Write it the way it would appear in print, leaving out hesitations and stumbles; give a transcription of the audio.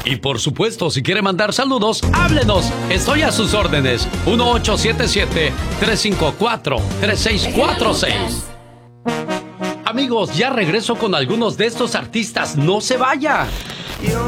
Y por supuesto, si quiere mandar saludos, háblenos. Estoy a sus órdenes. 1877-354-3646. Amigos, ya regreso con algunos de estos artistas. ¡No se vaya! Yo